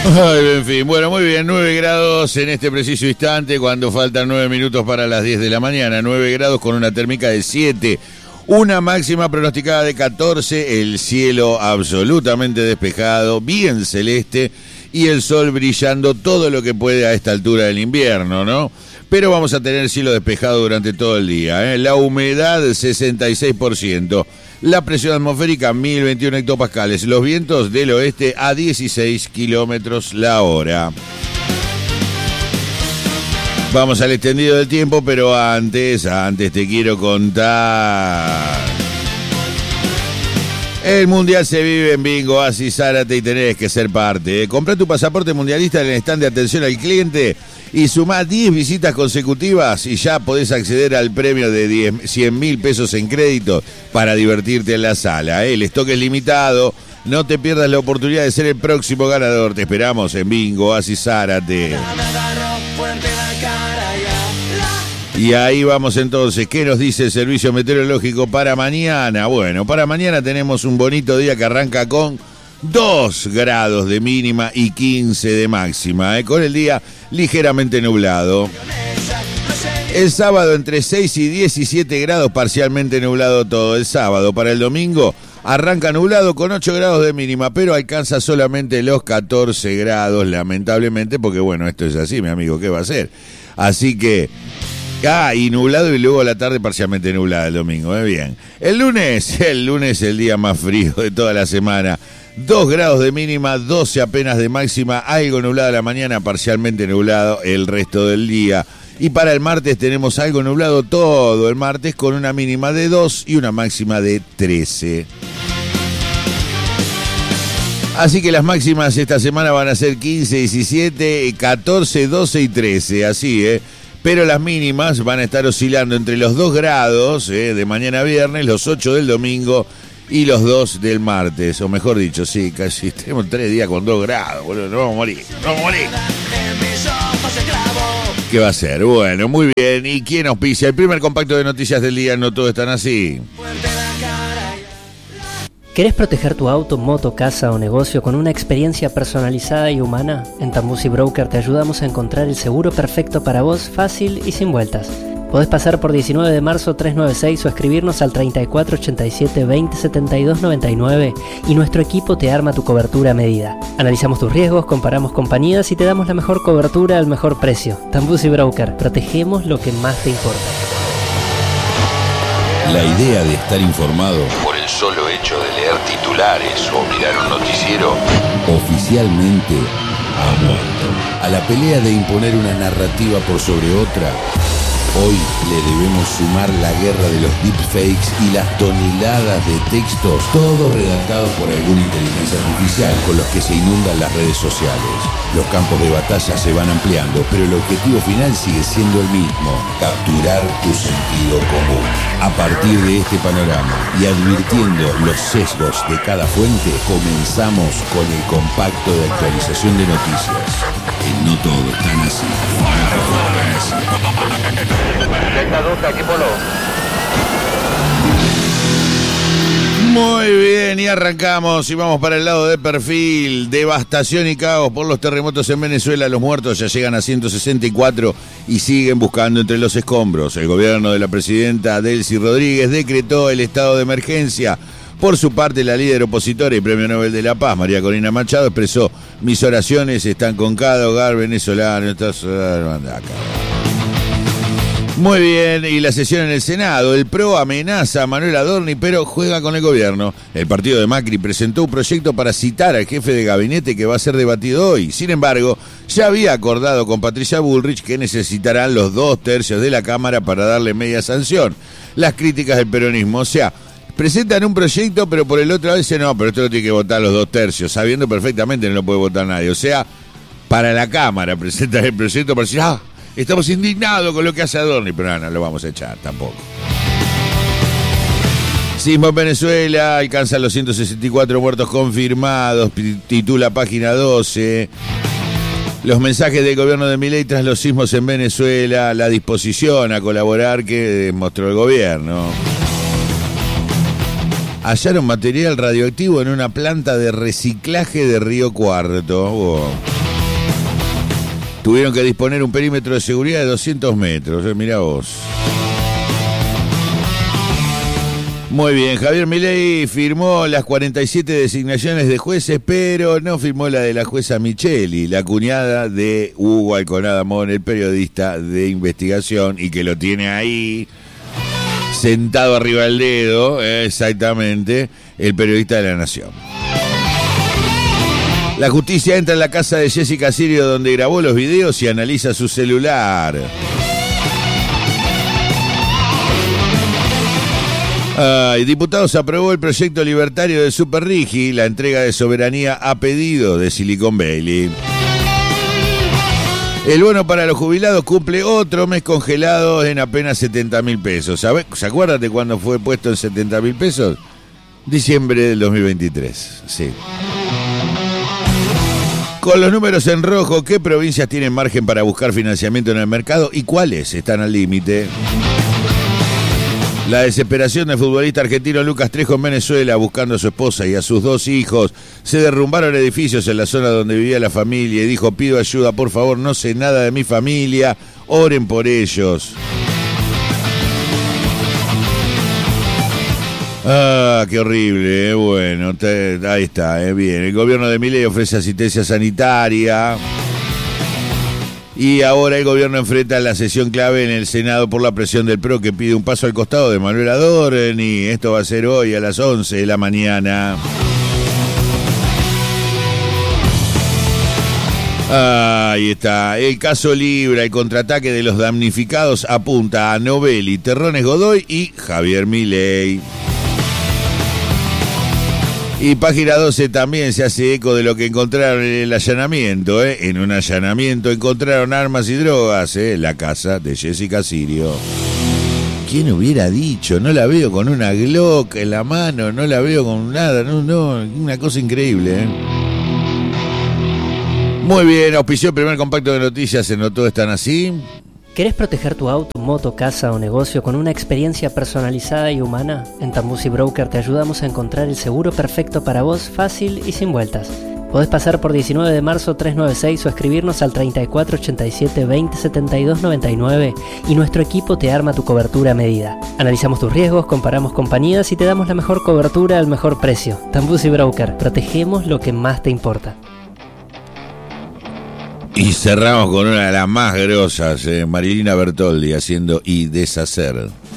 Ay, en fin, bueno, muy bien, 9 grados en este preciso instante, cuando faltan 9 minutos para las 10 de la mañana, 9 grados con una térmica de 7, una máxima pronosticada de 14, el cielo absolutamente despejado, bien celeste, y el sol brillando todo lo que puede a esta altura del invierno, ¿no? Pero vamos a tener cielo despejado durante todo el día, ¿eh? La humedad 66%, la presión atmosférica 1021 hectopascales, los vientos del oeste a 16 kilómetros la hora. Vamos al extendido del tiempo, pero antes te quiero contar. El mundial se vive en Bingo Oasis Zárate y tenés que ser parte. Comprá tu pasaporte mundialista en el stand de atención al cliente y sumá 10 visitas consecutivas y ya podés acceder al premio de 100.000 pesos en crédito para divertirte en la sala. El stock es limitado, no te pierdas la oportunidad de ser el próximo ganador. Te esperamos en Bingo Oasis Zárate. Y ahí vamos entonces. ¿Qué nos dice el servicio meteorológico para mañana? Bueno, para mañana tenemos un bonito día que arranca con 2 grados de mínima y 15 de máxima, con el día ligeramente nublado. El sábado entre 6 y 17 grados, parcialmente nublado todo el sábado. Para el domingo arranca nublado con 8 grados de mínima, pero alcanza solamente los 14 grados, lamentablemente, porque bueno, esto es así, mi amigo, ¿qué va a hacer? Así que... y nublado y luego a la tarde parcialmente nublada el domingo, bien. El lunes, el día más frío de toda la semana. 2 grados de mínima, 12 apenas de máxima, algo nublado a la mañana, parcialmente nublado el resto del día. Y para el martes tenemos algo nublado todo el martes con una mínima de 2 y una máxima de 13. Así que las máximas esta semana van a ser 15, 17, 14, 12 y 13, así, Pero las mínimas van a estar oscilando entre los 2 grados de mañana a viernes, los 8 del domingo y los 2 del martes. O mejor dicho, sí, casi tenemos 3 días con 2 grados, boludo, nos vamos a morir. ¿Qué va a ser? Bueno, muy bien. ¿Y quién auspicia? El primer compacto de noticias del día, no todos están así. ¿Querés proteger tu auto, moto, casa o negocio con una experiencia personalizada y humana? En Tambusi Broker te ayudamos a encontrar el seguro perfecto para vos, fácil y sin vueltas. Podés pasar por 19 de marzo 396 o escribirnos al 3487 20 72 99 y nuestro equipo te arma tu cobertura a medida. Analizamos tus riesgos, comparamos compañías y te damos la mejor cobertura al mejor precio. Tambusi Broker, protegemos lo que más te importa. La idea de estar informado por el solo hecho de leer titulares o mirar un noticiero oficialmente ha muerto. A la pelea de imponer una narrativa por sobre otra, hoy le debemos sumar la guerra de los deepfakes y las toneladas de textos, todos redactados por alguna inteligencia artificial, con los que se inundan las redes sociales. Los campos de batalla se van ampliando, pero el objetivo final sigue siendo el mismo: capturar tu sentido común. A partir de este panorama y advirtiendo los sesgos de cada fuente, comenzamos con el compacto de actualización de noticias. No todo es tan así. Muy bien, y arrancamos y vamos para el lado de Perfil. Devastación y caos por los terremotos en Venezuela. Los muertos ya llegan a 164 y siguen buscando entre los escombros. El gobierno de la presidenta Delcy Rodríguez decretó el estado de emergencia. Por su parte, la líder opositora y Premio Nobel de la Paz, María Corina Machado, expresó: mis oraciones están con cada hogar venezolano. Muy bien, y la sesión en el Senado. El PRO amenaza a Manuel Adorni, pero juega con el gobierno. El partido de Macri presentó un proyecto para citar al jefe de gabinete que va a ser debatido hoy. Sin embargo, ya había acordado con Patricia Bullrich que necesitarán los 2/3 de la Cámara para darle media sanción. Las críticas del peronismo, o sea, presentan un proyecto, pero por el otro lado dicen: no, pero esto lo tiene que votar los 2/3, sabiendo perfectamente que no lo puede votar nadie. O sea, para la Cámara presentan el proyecto para decir: estamos indignados con lo que hace Adorni, pero no lo vamos a echar tampoco. Sismo en Venezuela, alcanza los 164 muertos confirmados, titula Página 12. Los mensajes del gobierno de Milei tras los sismos en Venezuela, la disposición a colaborar que mostró el gobierno. Hallaron material radioactivo en una planta de reciclaje de Río Cuarto. Tuvieron que disponer un perímetro de seguridad de 200 metros. Mirá vos. Muy bien, Javier Milei firmó las 47 designaciones de jueces, pero no firmó la de la jueza Micheli, la cuñada de Hugo Alconada Mon, el periodista de investigación, y que lo tiene ahí sentado arriba del dedo, exactamente, el periodista de La Nación. La justicia entra en la casa de Jessica Sirio, donde grabó los videos y analiza su celular. Diputados aprobó el proyecto libertario de Super Rigi, la entrega de soberanía a pedido de Silicon Valley. El bono para los jubilados cumple otro mes congelado en apenas 70.000 pesos. ¿Se acuerdan de cuándo fue puesto en 70.000 pesos? Diciembre del 2023, sí. Con los números en rojo, ¿qué provincias tienen margen para buscar financiamiento en el mercado y cuáles están al límite? La desesperación del futbolista argentino Lucas Trejo en Venezuela buscando a su esposa y a sus 2 hijos. Se derrumbaron edificios en la zona donde vivía la familia y dijo: pido ayuda, por favor, no sé nada de mi familia, oren por ellos. Qué horrible, bueno, ahí está, bien. El gobierno de Milei ofrece asistencia sanitaria. Y ahora el gobierno enfrenta la sesión clave en el Senado por la presión del PRO, que pide un paso al costado de Manuel Adorni. Esto va a ser hoy a las 11 de la mañana. Ahí está. El caso Libra, el contraataque de los damnificados apunta a Novelli, Terrones Godoy y Javier Milei. Y Página 12 también se hace eco de lo que encontraron en el allanamiento. En un allanamiento encontraron armas y drogas, la casa de Jessica Sirio. ¿Quién hubiera dicho? No la veo con una Glock en la mano, no la veo con nada, no, una cosa increíble. Muy bien, auspició el primer compacto de noticias en No Todo Están Así. ¿Querés proteger tu auto, moto, casa o negocio con una experiencia personalizada y humana? En Tambusi Broker te ayudamos a encontrar el seguro perfecto para vos, fácil y sin vueltas. Podés pasar por 19 de marzo 396 o escribirnos al 3487 20 72 99 y nuestro equipo te arma tu cobertura a medida. Analizamos tus riesgos, comparamos compañías y te damos la mejor cobertura al mejor precio. Tambusi Broker, protegemos lo que más te importa. Y cerramos con una de las más grosas, Marilina Bertoldi haciendo Y Deshacer.